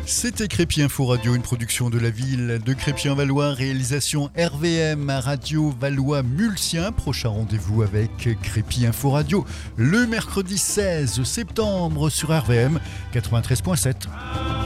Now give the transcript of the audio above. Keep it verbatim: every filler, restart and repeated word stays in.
C'était Crépy Info Radio, une production de la ville de Crépy-en-Valois, réalisation R V M à Radio Valois-Mulsien. Prochain rendez-vous avec Crépy Info Radio le mercredi seize septembre sur R V M quatre-vingt-treize virgule sept.